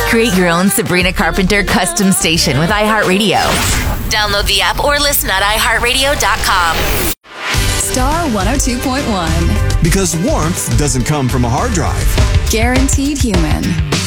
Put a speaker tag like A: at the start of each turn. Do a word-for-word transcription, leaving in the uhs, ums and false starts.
A: Create your own Sabrina Carpenter custom station with iHeartRadio. Download the app or listen at i heart radio dot com.
B: Star one oh two point one.
C: Because warmth doesn't come from a hard drive.
B: Guaranteed human.